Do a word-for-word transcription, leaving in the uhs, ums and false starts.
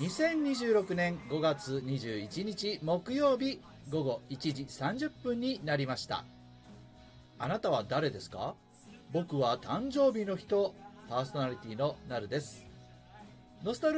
にせんにじゅうろくねんごがつにじゅういちにち木曜日ごごいちじさんじゅっぷんになりました。あなたは誰ですか？僕は誕生日の人、パーソナリティのなるです。ノスタル